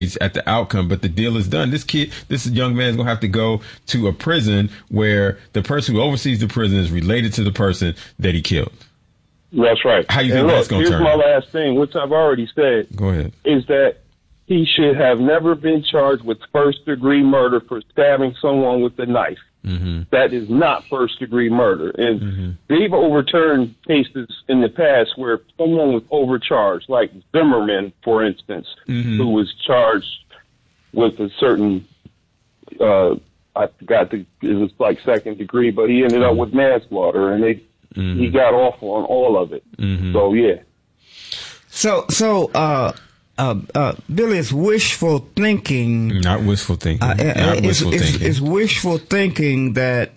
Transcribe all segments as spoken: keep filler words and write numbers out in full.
at the outcome, but the deal is done. This kid, this young man is going to have to go to a prison where the person who oversees the prison is related to the person that he killed. That's right. How you and think look, that's going to turn? Here's my last thing, which I've already said. Go ahead. Is that he should have never been charged with first-degree murder for stabbing someone with a knife. Mm-hmm. That is not first-degree murder. And mm-hmm. they've overturned cases in the past where someone was overcharged, like Zimmerman, for instance, mm-hmm. who was charged with a certain, uh, I forgot, the, it was like second degree, but he ended up with manslaughter, and they mm-hmm. he got off on all of it. Mm-hmm. So, yeah. So, so, uh, Uh, uh, Billy, it's wishful thinking. Not wishful thinking. Uh, Not it's, wishful it's, thinking. It's wishful thinking that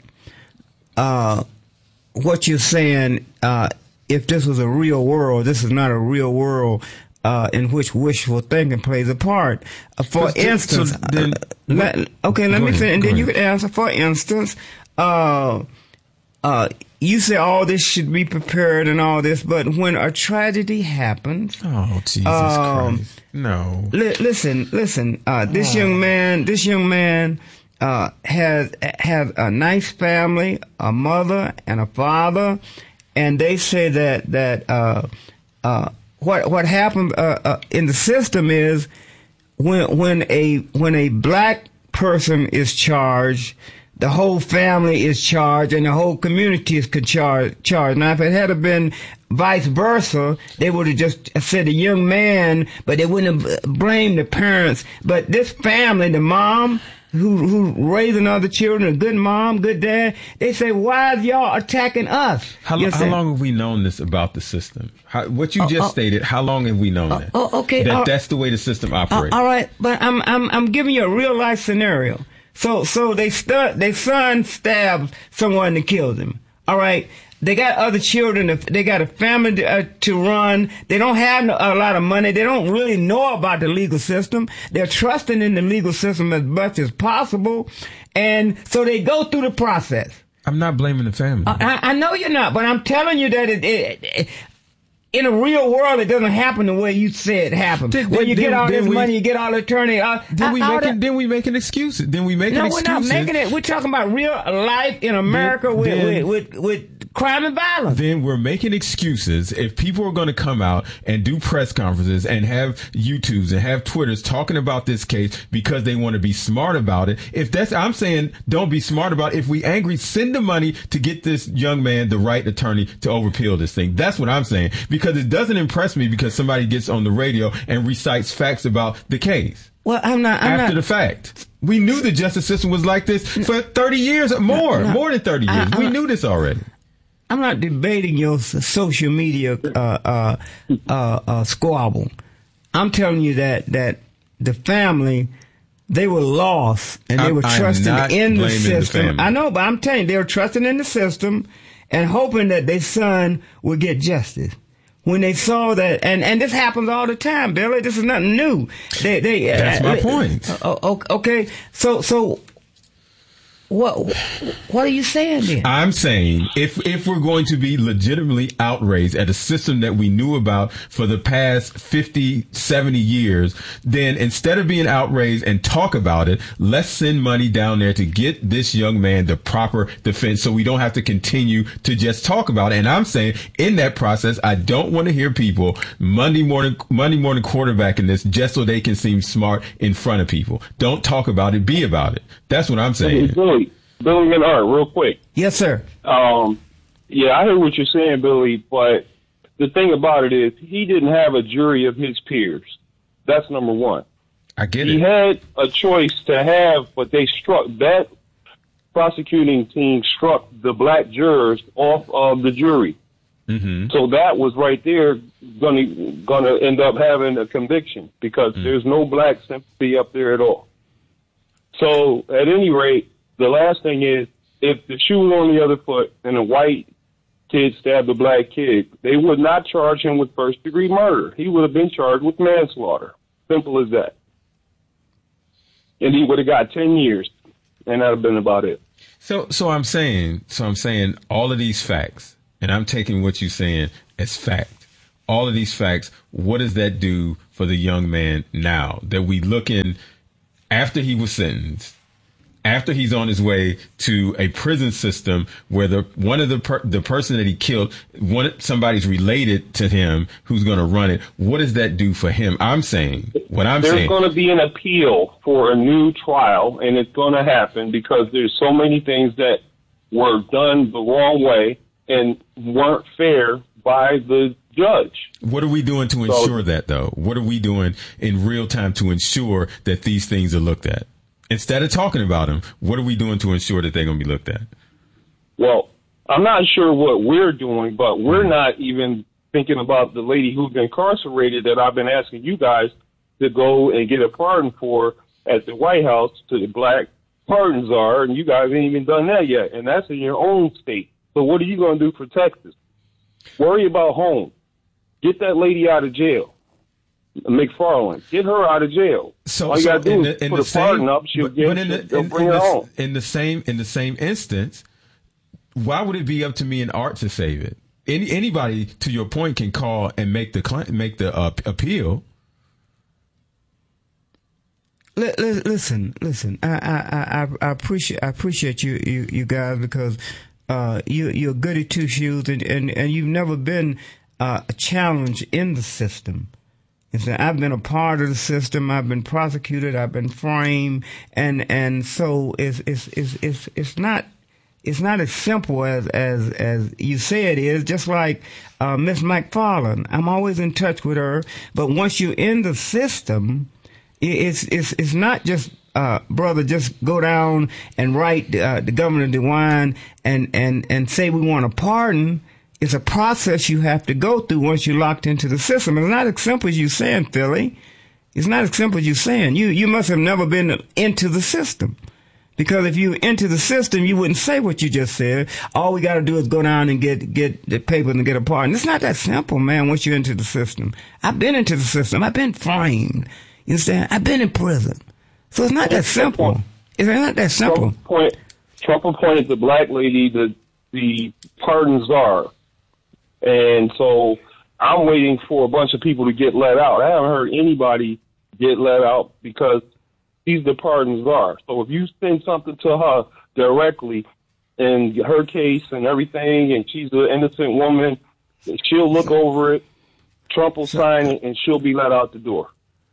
uh, what you're saying, uh, if this was a real world, this is not a real world uh, in which wishful thinking plays a part. Uh, for so, instance, so then, uh, let, okay, let me ahead, finish, and then ahead. you can answer. For instance, uh, uh, you say all this should be prepared and all this, but when a tragedy happens, oh Jesus um, Christ, no! Li- listen, listen. Uh, this oh. young man, this young man uh, has has a nice family, a mother and a father, and they say that that uh, uh, what what happened uh, uh, in the system is when when a when a black person is charged, the whole family is charged and the whole community is charged. charged. Now, if it had been vice versa, they would have just said the young man, but they wouldn't have blamed the parents. But this family, the mom who who raising other children, a good mom, good dad, they say, why is y'all attacking us? How, you know how long have we known this about the system? How, what you uh, just uh, stated, how long have we known uh, that? Oh, okay. That uh, that's the way the system operates. Uh, all right, but I'm I'm I'm giving you a real life scenario. So, so they stu- their son stabbed someone and killed him. All right. They got other children. They got a family to, uh, to run. They don't have a lot of money. They don't really know about the legal system. They're trusting in the legal system as much as possible. And so they go through the process. I'm not blaming the family. I, I know you're not, but I'm telling you that it, it, it in a real world, it doesn't happen the way you said it happened. Then, Where you then, get all this we, money, you get all the attorney. Uh, then, we I, making, then we making excuses. Then we making no, excuses. No, we're not making it. We're talking about real life in America then, with, then, with, with, with crime and violence. Then we're making excuses. If people are going to come out and do press conferences and have YouTubes and have Twitters talking about this case because they want to be smart about it, if that's, I'm saying, don't be smart about it. If we angry, send the money to get this young man the right attorney to overpeel this thing. That's what I'm saying. Because it doesn't impress me because somebody gets on the radio and recites facts about the case. Well, I'm not. I'm after not, the fact, we knew the justice system was like this for thirty years or more, no, no, more than thirty years. I, we not, knew this already. I'm not debating your social media uh, uh, uh, uh, squabble. I'm telling you that that the family, they were lost and they I, were trusting in the system. The I know, but I'm telling you, they were trusting in the system and hoping that their son would get justice. When they saw that, and, and this happens all the time, Billy. This is nothing new. They, they, That's uh, my point. Uh, okay, so, so, what, what are you saying then? I'm saying if, if we're going to be legitimately outraged at a system that we knew about for the past fifty, seventy years, then instead of being outraged and talk about it, let's send money down there to get this young man the proper defense so we don't have to continue to just talk about it. And I'm saying in that process, I don't want to hear people Monday morning, Monday morning quarterbacking this just so they can seem smart in front of people. Don't talk about it, be about it. That's what I'm saying. Billy, Billy and Art, real quick. Yes, sir. Um, yeah, I hear what you're saying, Billy, but the thing about it is he didn't have a jury of his peers. That's number one. I get he it. He had a choice to have, but they struck, that prosecuting team struck the black jurors off of the jury. Mm-hmm. So that was right there going to going to end up having a conviction because mm-hmm. there's no black sympathy up there at all. So at any rate, the last thing is if the shoe was on the other foot and a white kid stabbed a black kid, they would not charge him with first degree murder. He would have been charged with manslaughter. Simple as that. And he would have got ten years, and that would have been about it. So, so I'm saying, so I'm saying all of these facts, and I'm taking what you're saying as fact. All of these facts, what does that do for the young man now that we look in after he was sentenced, after he's on his way to a prison system where the one of the per, the person that he killed, one somebody's related to him who's going to run it. What does that do for him? I'm saying what I'm there's saying. There's going to be an appeal for a new trial, and it's going to happen because there's so many things that were done the wrong way and weren't fair by the judge. What are we doing to ensure so, that, though? What are we doing in real time to ensure that these things are looked at? Instead of talking about them, what are we doing to ensure that they're going to be looked at? Well, I'm not sure what we're doing, but we're mm-hmm. not even thinking about the lady who's incarcerated that I've been asking you guys to go and get a pardon for at the White House to the black pardon czar, and you guys ain't even done that yet, and that's in your own state. So what are you going to do for Texas? Worry about home. Get that lady out of jail. McFarland, get her out of jail. So, all you so got to do the, is put a same, pardon up. She'll but, get. But in the, they'll in, bring in her the, home. In the same in the same instance, why would it be up to me and Art to save it? Any anybody, to your point, can call and make the make the uh, appeal. Listen, listen. I I I, I appreciate I appreciate you you, you guys because uh, you you're goody two shoes and, and and you've never been uh, a challenge in the system. I've been a part of the system. I've been prosecuted. I've been framed, and and so it's it's it's it's it's not it's not as simple as as as you say it is. Just like uh, Miss McFarland, I'm always in touch with her. But once you're in the system, it's it's it's not just uh, brother. Just go down and write uh, the Governor DeWine and and and say we want a pardon. It's a process you have to go through once you're locked into the system. It's not as simple as you saying, Philly. It's not as simple as you saying. You you must have never been into the system. Because if you were into the system, you wouldn't say what you just said. All we got to do is go down and get get the paper and get a pardon. It's not that simple, man, once you're into the system. I've been into the system. I've been framed. You understand? I've been in prison. So it's not that simple. It's not that simple. Trump, point, Trump appointed the black lady the, the pardon czar. And so I'm waiting for a bunch of people to get let out. I haven't heard anybody get let out because she's the pardon czar. So if you send something to her directly and her case and everything, and she's an innocent woman, she'll look over it, Trump will sign it, and she'll be let out the door.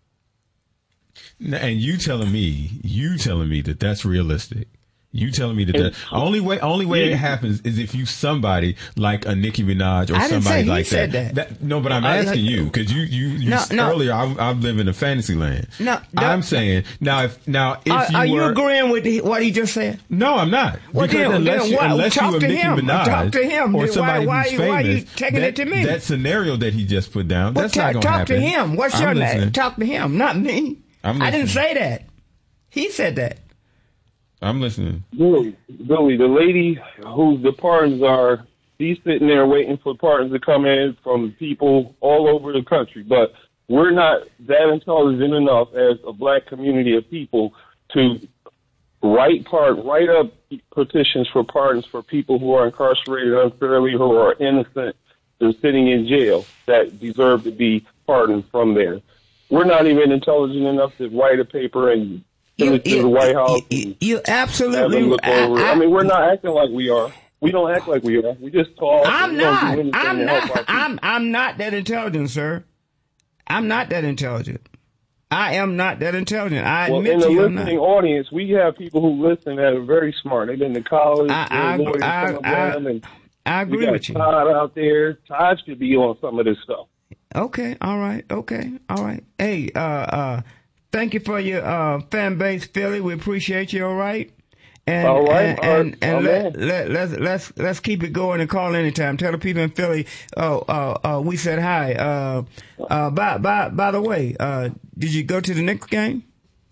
And you telling me, you telling me that that's realistic? You telling me that the only way only way yeah. it happens is if you somebody like a Nicki Minaj or I didn't somebody say like he said that. that. that. No, but I'm I, asking I, you because you you, you no, no. earlier I, I live in a fantasy land. No, no I'm saying now if now if are, you are were, you agreeing with the, what he just said? No, I'm not. Well, because then, unless then you, why, unless talk you to Nicki him. Minaj talk to him. or somebody why, why, who's famous, why are you taking that, it to me? That scenario that he just put down, well, that's ta- not going to happen. Talk to him. What's I'm your listening. name? Talk to him, not me. I'm I didn't listening. say that. He said that. I'm listening. Billy, Billy, the lady whose the pardons are, she's sitting there waiting for pardons to come in from people all over the country. But we're not that intelligent enough as a black community of people to write part, write up petitions for pardons for people who are incarcerated unfairly, who are innocent, and sitting in jail that deserve to be pardoned from there. We're not even intelligent enough to write a paper and send it to you, the White House. You, you absolutely. Look over. I, I, I mean, we're not acting like we are. We don't act like we are. We just talk. I'm not. I'm not. I'm. I'm not that intelligent, sir. I'm not that intelligent. I am not that intelligent. I well, admit in the to you, listening audience, we have people who listen that are very smart. They've been to college. I, I, lawyers, I, some of I, them, and I agree we got with you. Todd out there. Todd should be on some of this stuff. Okay. All right. Okay. All right. Hey. Uh. Uh. Thank you for your uh, fan base, Philly. We appreciate you. All right. And, all right. And, and, and oh, let, let, let's let's let's keep it going and call anytime. Tell the people in Philly. Oh, uh, uh, we said hi. Uh, uh, by by by the way, uh, did you go to the Knicks game?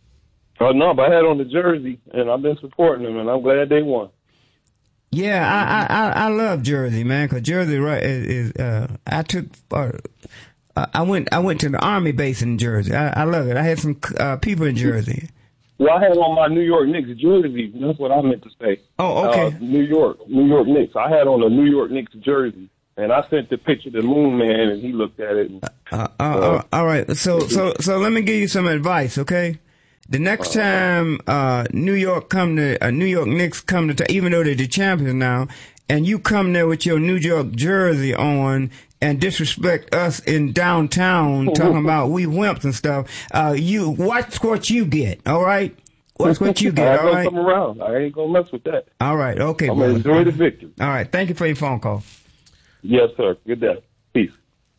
Oh no, but I had on the jersey, and I've been supporting them, and I'm glad they won. Yeah, I I I love Jersey, man, because Jersey right is. is uh, I took. Uh, I went. I went to the Army base in Jersey. I, I love it. I had some uh, people in Jersey. Well, I had on my New York Knicks jersey. That's what I meant to say. Oh, okay. Uh, New York, New York Knicks. I had on a New York Knicks jersey, And I sent the picture to Moon Man, and he looked at it. And, uh, uh, uh, all right. So, so, so let me give you some advice, okay? The next uh, time uh, New York come to uh, New York Knicks come to, t- even though they're the champions now, and you come there with your New York jersey on and disrespect us in downtown, talking about we wimps and stuff, uh, you watch what you get, all right? Watch what you get, all right? Come around. I ain't gonna mess with that. All right, okay. I'm gonna enjoy the victory. All right, thank you for your phone call. Yes, sir. Good day. Peace.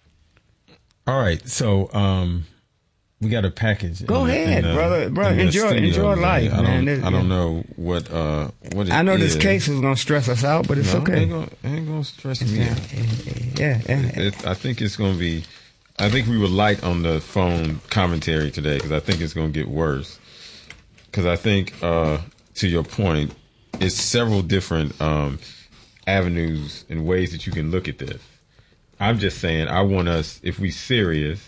All right, so um, we got a package. Go in, ahead, in, uh, brother. Brother, enjoy studio, enjoy life, I man. don't, I don't know what uh what it I know is. this case is gonna stress us out, but it's no, okay. It ain't gonna, it ain't gonna stress me yeah, out. Yeah, yeah. It, it, I think it's gonna be. I think we were light on the phone commentary today because I think it's gonna get worse. Because I think, uh, to your point, it's several different um, avenues and ways that you can look at this. I'm just saying, I want us, if we serious,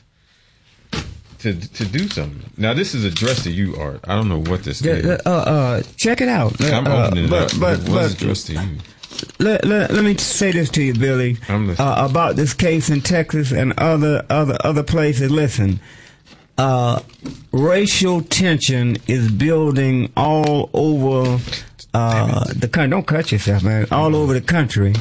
to to do something. Now, this is addressed to you, Art. I don't know what this yeah, is. Uh, uh, check it out. I'm uh, opening but, it up. But, it was but, addressed to you. Let, let, let me say this to you, Billy, uh, about this case in Texas and other other other places. Listen. Uh, racial tension is building all over uh, the country. Don't cut yourself, man. All over the country,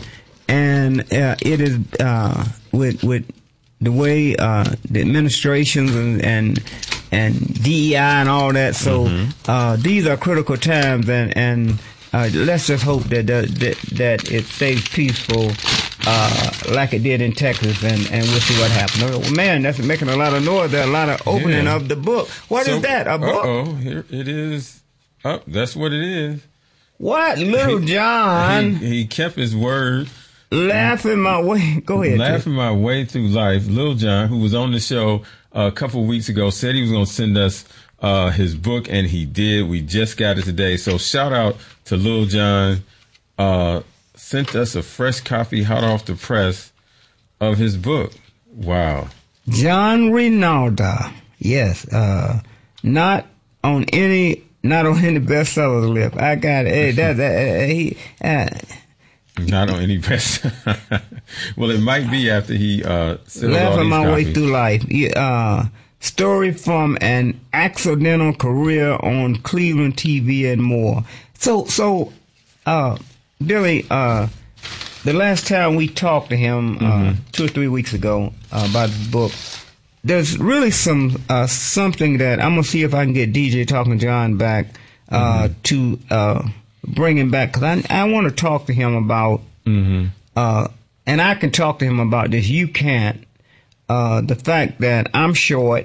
and uh, it is uh, with with the way uh, the administrations and and and D E I and all that. So mm-hmm. uh, these are critical times, and and uh, let's just hope that that that it stays peaceful. Uh, like it did in Texas, and, and we'll see what happens. Oh, man, that's making a lot of noise there, a lot of opening yeah. of the book. What so, is that, a book? Uh-oh, here it is. Oh, that's what it is. What? Little he, John. He, he kept his word. Laughing my way, go ahead. Laughing my way through life. Little John, who was on the show uh, a couple of weeks ago, said he was going to send us uh, his book, and he did. We just got it today. So shout out to Little John. Uh, sent us a fresh copy, hot off the press, of his book. Wow. John Rinaldi. Yes. Uh, not on any, not on any bestsellers list. I got it. Hey, that, that, uh, he, uh, not on any best. Well, it might be after he, uh, laughing my copies. way through life. Uh, story from an accidental career on Cleveland T V and more. So, so, uh, Billy, uh, the last time we talked to him, uh, mm-hmm. two or three weeks ago, uh, about his book, there's really some, uh, something that I'm going to see if I can get D J Talking John back, uh, mm-hmm. to, uh, bring him back. Cause I, I want to talk to him about, mm-hmm. uh, and I can talk to him about this. You can't, uh, the fact that I'm short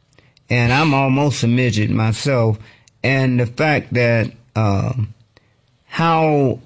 and I'm almost a midget myself, and the fact that, uh, how,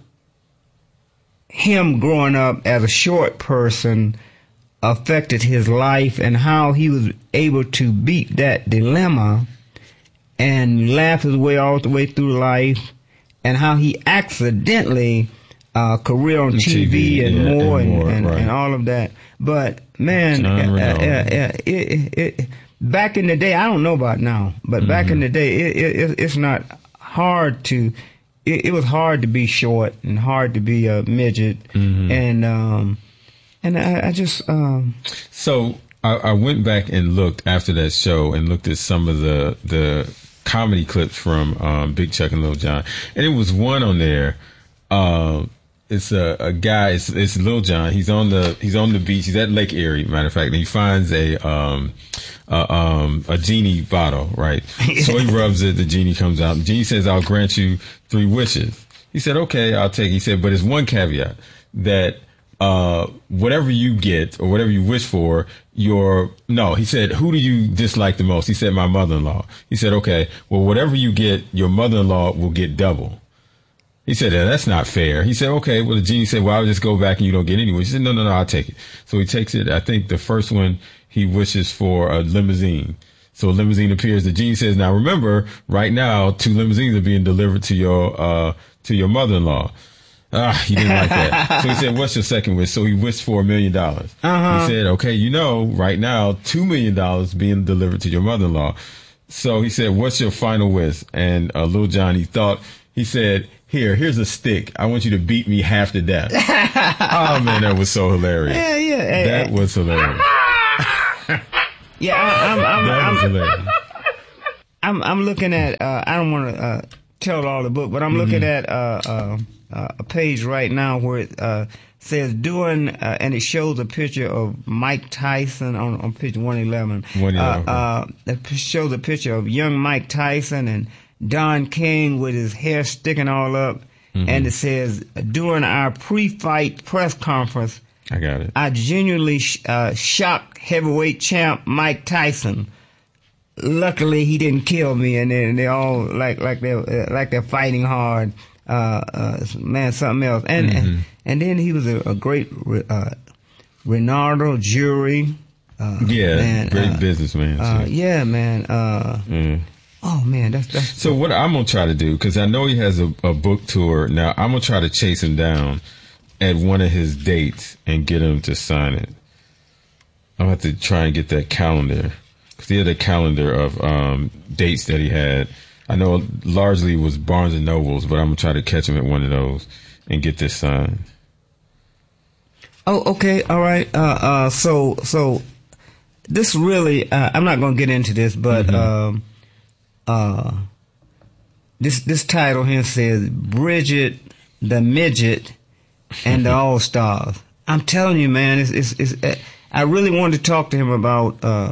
him growing up as a short person affected his life, and how he was able to beat that dilemma and laugh his way all the way through life, and how he accidentally uh, career on T V, T V and, yeah, more and, more and, right. and all of that. But man, uh, uh, uh, it, it, it, back in the day, I don't know about now, but mm-hmm. back in the day, it, it, it's not hard to. It, it was hard to be short and hard to be a midget, mm-hmm. and um, and I, I just um. So I, I went back and looked after that show and looked at some of the the comedy clips from um, Big Chuck and Lil Jon, and it was one on there. Uh, it's a, a guy. It's, it's Lil Jon. He's on the he's on the beach. He's at Lake Erie, matter of fact, and he finds a um a, um a genie bottle, right? So he rubs it. The genie comes out. The genie says, "I'll grant you three wishes." He said, "Okay, I'll take it." He said, "But there's one caveat that uh whatever you get or whatever you wish for, your no." He said, "Who do you dislike the most?" He said, "My mother-in-law." He said, "Okay, well, whatever you get, your mother-in-law will get double." He said, yeah, "That's not fair." He said, "Okay." Well, the genie said, "Well, I'll just go back and you don't get anyone." He said, "No, no, no, I'll take it." So he takes it. I think the first one, he wishes for a limousine. So a limousine appears. The genie says, "Now remember, right now, two limousines are being delivered to your, uh, to your mother-in-law." Ah, he didn't like that. So he said, "What's your second wish?" So he wished for a million dollars. Uh-huh. He said, "Okay, you know, right now, two million dollars being delivered to your mother-in-law." So he said, "What's your final wish?" And uh, Lil Jon, he thought, he said, here, here's a stick. I want you to beat me half to death. Oh man, that was so hilarious. Yeah, yeah. Hey, that hey. was hilarious. Yeah, I, I'm, I'm, that I'm, was hilarious. I'm, I'm looking at. Uh, I don't want to uh, tell all the book, but I'm mm-hmm. looking at uh, uh, uh, a page right now where it uh, says doing, uh, and it shows a picture of Mike Tyson on, on picture one eleven. one eleven. Uh, uh, it shows a picture of young Mike Tyson and Don King with his hair sticking all up, mm-hmm. and it says, during our pre-fight press conference, I got it. I genuinely sh- uh, shocked heavyweight champ Mike Tyson. Luckily, he didn't kill me, and they they all like like they uh, like they're fighting hard. Uh, uh, man, something else, and mm-hmm. and, and then he was a, a great uh, Renardo Jury. Uh, yeah, man, great uh, businessman. Uh, yeah, man. Uh, mm. Oh man, that's that's. So what I'm gonna try to do, because I know he has a, a book tour now. I'm gonna try to chase him down at one of his dates and get him to sign it. I'll have to try and get that calendar, because he had a calendar of um, dates that he had. I know largely it was Barnes and Nobles, but I'm gonna try to catch him at one of those and get this signed. Oh, okay, all right. Uh, uh, so so this really, uh, I'm not gonna get into this, but. Mm-hmm. Um, Uh, this this title here says Bridget the Midget and the All Stars. I'm telling you, man, it's, it's, it's, uh, I really wanted to talk to him about uh,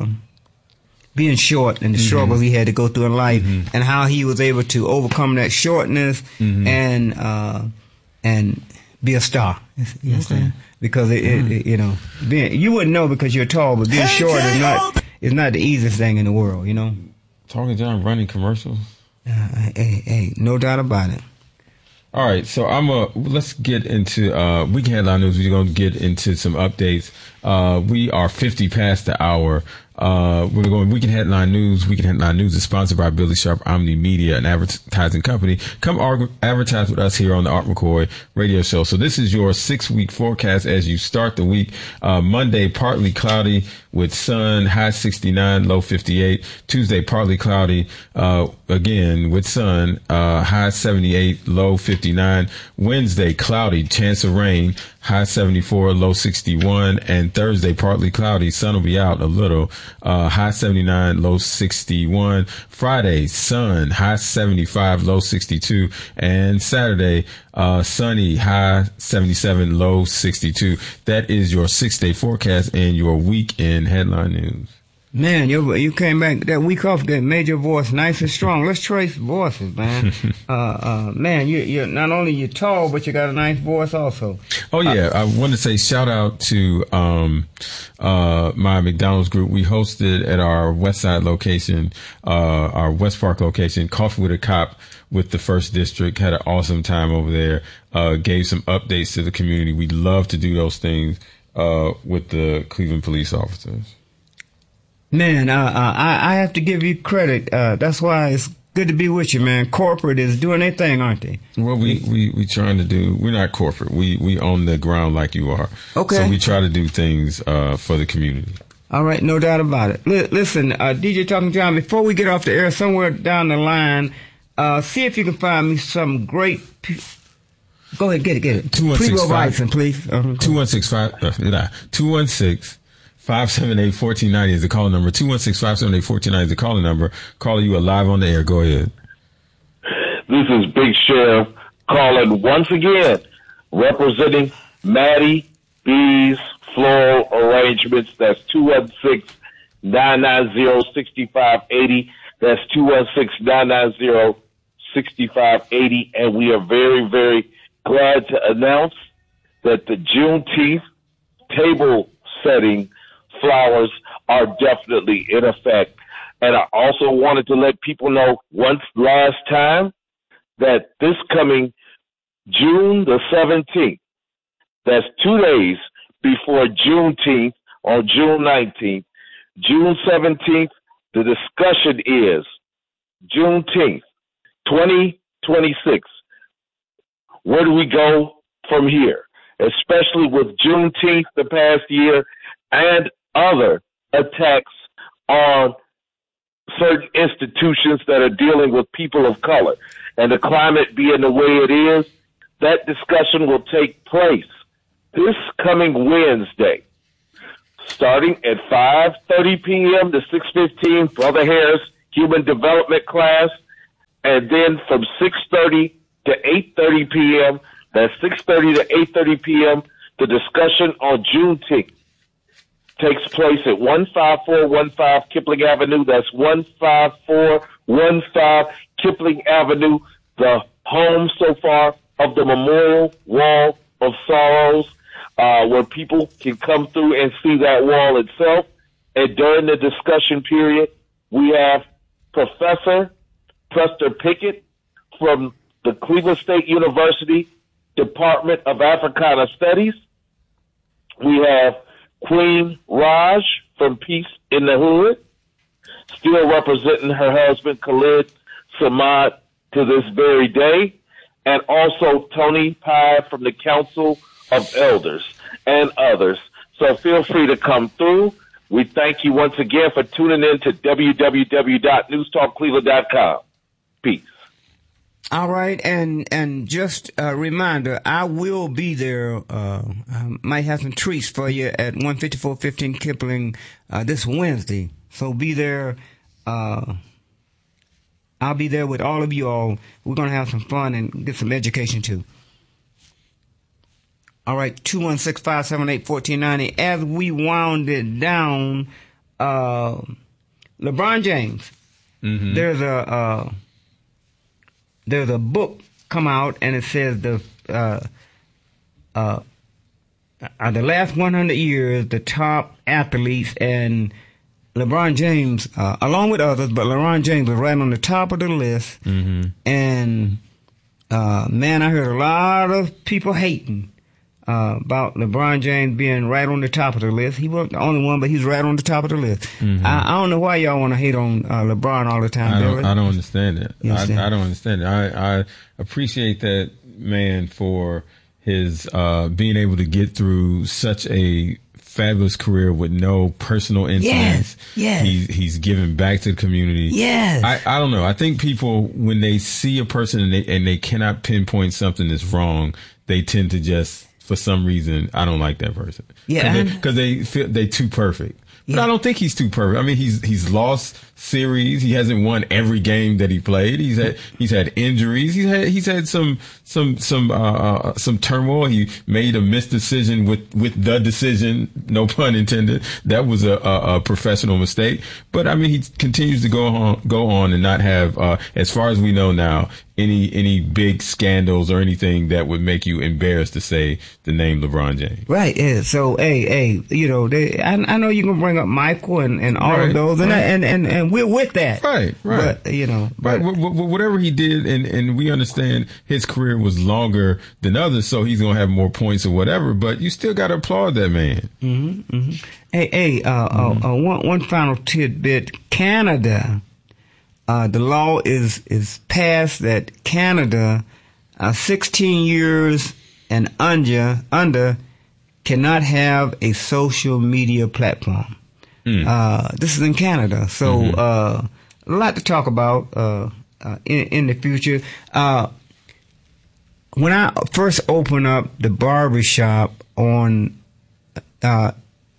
being short and the mm-hmm. struggles he had to go through in life, mm-hmm. and how he was able to overcome that shortness mm-hmm. and uh, and be a star. You understand? Okay. Because it, mm-hmm. it, it, you know, being, you wouldn't know because you're tall, but being hey, short is not is not the easiest thing in the world. You know. Talking John running commercials. Uh, hey, hey, no doubt about it. All right, so I'm a. Let's get into uh, Weekend Headline News. We're gonna get into some updates. Uh, we are fifty past the hour. Uh, we're going Weekend Headline News. Weekend Headline News is sponsored by Billy Sharp Omni Media, an advertising company. Come arg- advertise with us here on the Art McCoy Radio Show. So this is your six-week forecast as you start the week. Uh, Monday, partly cloudy with sun, high sixty-nine, low fifty-eight. Tuesday, partly cloudy, uh, again with sun, uh, high seventy-eight, low fifty-nine. Wednesday, cloudy, chance of rain, high seventy-four, low sixty-one. And Thursday, partly cloudy, sun will be out a little, uh, high seventy-nine, low sixty-one. Friday, sun, high seventy-five, low sixty-two. And Saturday, uh, sunny, high seventy-seven, low sixty-two. That is your six-day forecast and your weekend headline news. Man, you you came back that week off, that made your voice nice and strong. Let's trace voices, man. uh, uh, man, you you not only you're tall, but you got a nice voice also. Oh yeah, uh, I want to say shout out to um, uh, my McDonald's group. We hosted at our West Side location, uh, our West Park location, Coffee with a Cop with the First District. Had an awesome time over there. Uh, gave some updates to the community. We love to do those things uh, with the Cleveland police officers. Man, uh, uh, I, I have to give you credit. Uh, that's why it's good to be with you, man. Corporate is doing their thing, aren't they? Well, we, we, we trying to do, we're not corporate. We, we own the ground like you are. Okay. So we try to do things, uh, for the community. All right. No doubt about it. L- listen, uh, D J Talking John, before we get off the air, somewhere down the line, uh, see if you can find me some great, pe- go ahead, get it, get it. two one six five Pre-Roe please. Uh-huh. two one six five, uh, two one six five seven eight, one four nine zero is the call number. two one six, five seven eight, one four nine zero is the calling number. Caller, you are live on the air. Go ahead. This is Big Sheriff calling once again, representing Maddie B's Floral Arrangements. That's two one six, nine nine zero, six five eight zero. That's two one six, nine nine zero, six five eight zero. And we are very, very glad to announce that the Juneteenth table setting flowers are definitely in effect. And I also wanted to let people know once last time that this coming June the seventeenth, that's two days before Juneteenth on June nineteenth, June seventeenth, the discussion is Juneteenth twenty twenty-six. Where do we go from here? Especially with Juneteenth the past year and other attacks on certain institutions that are dealing with people of color. and the climate being the way it is, that discussion will take place this coming Wednesday, starting at five thirty p.m. to six fifteen, Brother Harris Human Development class, and then from six thirty to eight thirty p.m., that's six thirty to eight thirty p.m., the discussion on Juneteenth takes place at one five four one five Kipling Avenue. That's one five four one five Kipling Avenue, the home so far of the Memorial Wall of Sorrows, uh, where people can come through and see that wall itself. And during the discussion period, we have Professor Prester Pickett from the Cleveland State University Department of Africana Studies. We have Queen Raj from Peace in the Hood, still representing her husband Khalid Samad to this very day, and also Tony Pye from the Council of Elders and others. So feel free to come through. We thank you once again for tuning in to w w w dot news talk cleveland dot com. Peace. All right, and and just a reminder, I will be there. Uh, I might have some treats for you at one fifty-four fifteen Kipling uh, this Wednesday. So be there. Uh, I'll be there with all of you all. We're going to have some fun and get some education too. All right, two one six, five seven eight, one four nine zero. As we wound it down, uh, LeBron James, mm-hmm. there's a... Uh, There's a book come out, and it says the uh, uh, uh, the last one hundred years, the top athletes, and LeBron James, uh, along with others, but LeBron James was right on the top of the list. Mm-hmm. And uh, man, I heard a lot of people hating uh, about LeBron James being right on the top of the list. He wasn't the only one, but he's right on the top of the list. Mm-hmm. I, I don't know why y'all want to hate on uh, LeBron all the time. I don't, Billy. I don't understand it. Understand? I, I don't understand it. I, I appreciate that man for his uh, being able to get through such a fabulous career with no personal incidents. Yes, yes. He's, he's giving back to the community. Yes. I, I don't know. I think people, when they see a person and they, and they cannot pinpoint something that's wrong, they tend to just, for some reason, I don't like that person. Yeah. Because they, they feel they too perfect. But yeah. I don't think he's too perfect. I mean, he's he's lost series. He hasn't won every game that he played. He's had he's had injuries. He's had he's had some some some uh, some turmoil. He made a missed decision with with the decision. No pun intended. That was a, a, a professional mistake. But I mean, he continues to go on go on and not have, uh, as far as we know now, any any big scandals or anything that would make you embarrassed to say the name LeBron James. Right. Yeah. So hey hey, you know, they, I I know you're gonna bring up Michael and, and all right, of those, and, right. and and and we're with that. Right. Right. But you know, but right. Whatever he did, and and we understand his career was longer than others, so he's gonna have more points or whatever. But you still got to applaud that man. Mm-hmm, mm-hmm. Hey hey, uh, mm-hmm. uh, uh, one one final tidbit. Canada. Uh, the law is, is passed that Canada, uh, sixteen years and under, under cannot have a social media platform. Mm. Uh, this is in Canada. So, mm-hmm. uh, a lot to talk about, uh, uh, in, in the future. Uh, when I first opened up the barbershop on, uh,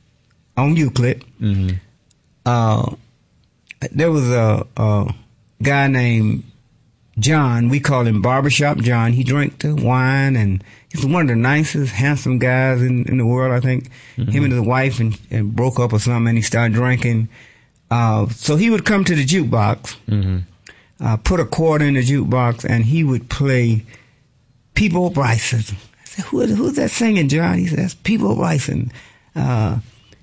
on Euclid, mm-hmm. uh, there was a, a guy named John. We call him Barbershop John. He drank the wine, and he's one of the nicest, handsome guys in, in the world, I think. Mm-hmm. Him and his wife and, and broke up or something, and he started drinking. Uh, so he would come to the jukebox, mm-hmm. uh, put a quarter in the jukebox, and he would play Peabo Bryson. I said, Who, who's that singing, John? He says, Peabo Bryson. Uh,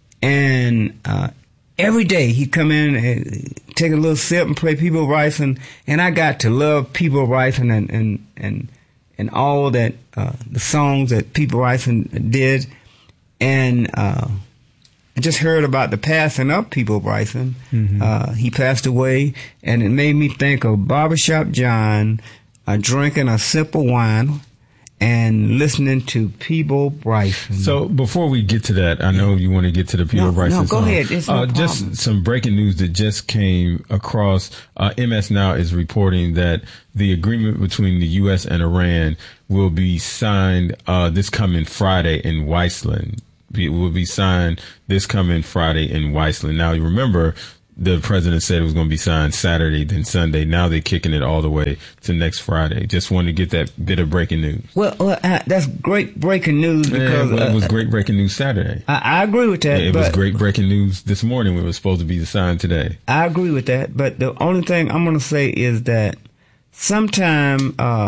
and, uh, Every day he'd come in and take a little sip and play Peabo Bryson, and I got to love Peabo Bryson and and and, and all that uh, the songs that Peabo Bryson did, and uh, I just heard about the passing of Peabo Bryson. Mm-hmm. Uh, he passed away, and it made me think of Barbershop John uh, drinking a simple wine, and listening to Peabo Bryson. So before we get to that, I know you want to get to the Peabo no, Bryson no, go song. ahead. It's no uh, just some breaking news that just came across. Uh, M S Now is reporting that the agreement between the U S and Iran will be signed uh, this coming Friday in Weissland. It will be signed this coming Friday in Weissland. Now, you remember, the president said it was going to be signed Saturday, then Sunday. Now they're kicking it all the way to next Friday. Just wanted to get that bit of breaking news. Well, well uh, that's great breaking news because yeah, well, uh, it was great breaking news Saturday. I, I agree with that. Yeah, it but was great breaking news this morning when it was supposed to be signed today. I agree with that. But the only thing I'm going to say is that sometime uh,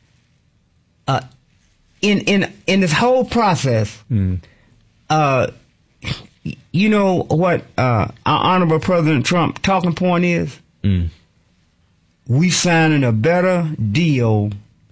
uh, in in in this whole process, mm. uh. You know what uh, our honorable President Trump talking point is? Mm. We signing a better deal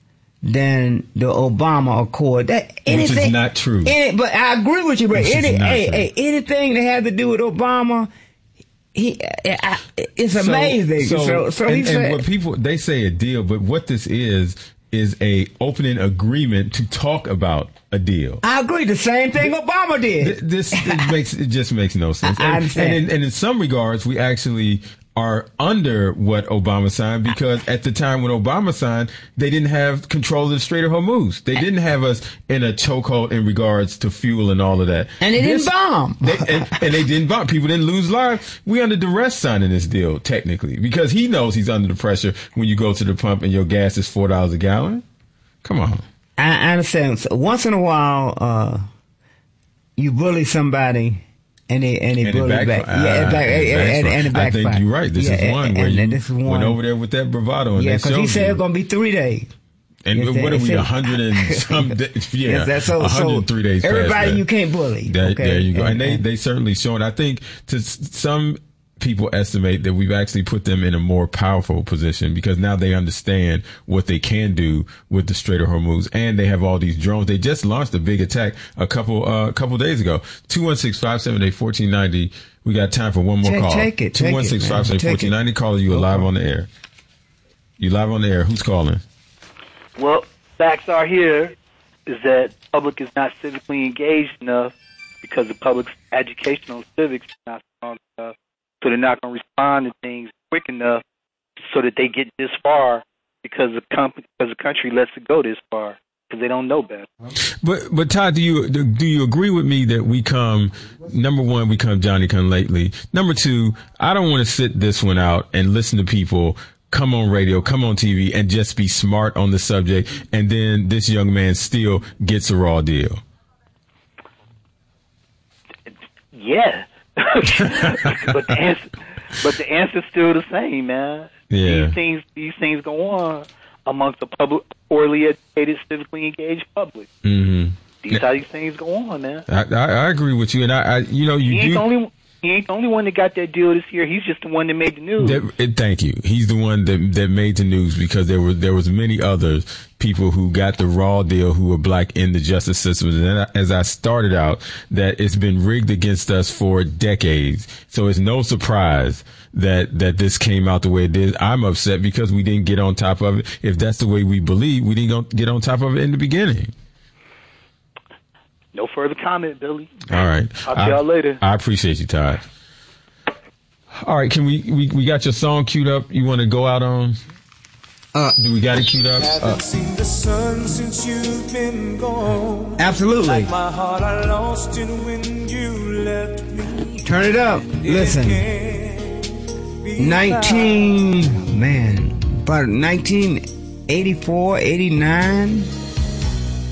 than the Obama Accord. That anything, which is not true. Any, but I agree with you. But any, hey, hey, anything that had to do with Obama, he, I, it's amazing. So, so, so, so and, he and said, what people they say a deal, but what this is is a opening agreement to talk about a deal. I agree. The same thing Obama did. This it makes it just makes no sense. I understand. And, and, in, and in some regards, we actually are under what Obama signed because at the time when Obama signed, they didn't have control of the Strait of Hormuz. They didn't have us in a chokehold in regards to fuel and all of that. And they this, didn't bomb. They, and, and they didn't bomb. People didn't lose lives. We under duress signing this deal, technically, because he knows he's under the pressure when you go to the pump and your gas is four dollars a gallon. Come on. I, I understand. So once in a while, uh, you bully somebody. And they and they bully back, back. Uh, yeah, back, and, and, and, and I think backfire. you're right. This yeah, is one and, where and, you and this is one. went over there with that bravado. And yeah, because he said you. it's gonna be three days. And yes, what are we? A hundred and some? Days, yeah, yes, that's so, one hundred three so days. Everybody, past you can't bully. That, okay? There you go. And, and they and, they certainly shown. I think to some people estimate that we've actually put them in a more powerful position because now they understand what they can do with the Strait of Hormuz, and they have all these drones. They just launched a big attack a couple uh, couple days ago. two one six, five seven eight, one four nine zero. We got time for one more take, call. Take it. two one six, five seven eight, one four nine zero. Caller, you are live on the air. You live on the air. Who's calling? Well, facts are here is that the public is not civically engaged enough because the public's educational civics is not strong enough. So they're not going to respond to things quick enough so that they get this far because the, comp- because the country lets it go this far because they don't know better. But but Todd, do you do you agree with me that we come, number one, we come Johnny come lately. Number two, I don't want to sit this one out and listen to people come on radio, come on T V, and just be smart on the subject, and then this young man still gets a raw deal. Yeah. but the answer, but the answer's still the same, man. Yeah. These things, these things go on amongst the public, poorly educated, civically engaged public. Mm-hmm. These how these things go on, man. I, I, I agree with you, and I, I you know, you he ain't do. The only, he ain't the only one that got that deal this year. He's just the one that made the news. That, thank you. He's the one that that made the news because there were there was many others people who got the raw deal who were black in the justice system. And as I started out, that it's been rigged against us for decades. So it's no surprise that that this came out the way it did. I'm upset because we didn't get on top of it. If that's the way we believe, we didn't get on top of it in the beginning. No further comment, Billy. All right. I'll see y'all later. I appreciate you, Todd. All right. Can we, we, we got your song queued up? You want to go out on? Uh, Do we got it queued up? Haven't uh, seen the sun since you've been gone. Absolutely. Like my heart, I lost it when you left me. Turn it up. Listen. nineteen, man, about nineteen eighty-four, eighty-nine